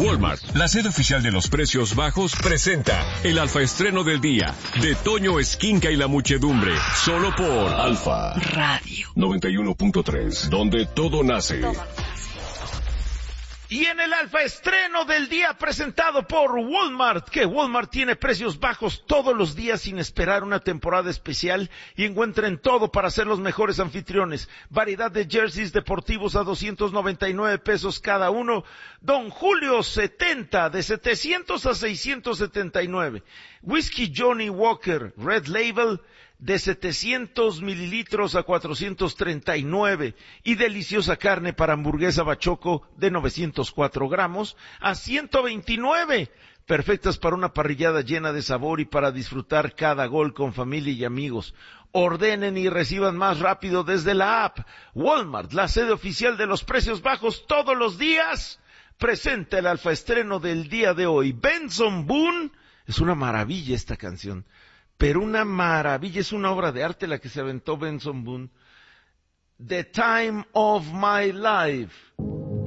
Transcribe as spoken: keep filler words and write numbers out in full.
Walmart, la sede oficial de los precios bajos, presenta el alfa estreno del día de Toño Esquinca y la muchedumbre, solo por Alfa Radio noventa y uno punto tres, donde todo nace. Y en el alfa estreno del día presentado por Walmart, que Walmart tiene precios bajos todos los días sin esperar una temporada especial y encuentren todo para ser los mejores anfitriones. Variedad de jerseys deportivos a doscientos noventa y nueve pesos cada uno. Don Julio setenta de setecientos a seiscientos setenta y nueve. Whisky Johnny Walker Red Label de setecientos mililitros a cuatrocientos treinta y nueve, y deliciosa carne para hamburguesa bachoco de novecientos cuatro gramos a ciento veintinueve, perfectas para una parrillada llena de sabor y para disfrutar cada gol con familia y amigos. Ordenen y reciban más rápido desde la app. Walmart, la sede oficial de los precios bajos todos los días, presenta el alfa estreno del día de hoy. Benson Boone, es una maravilla esta canción. Pero una maravilla, es una obra de arte la que se aventó Benson Boone. The Time of My Life.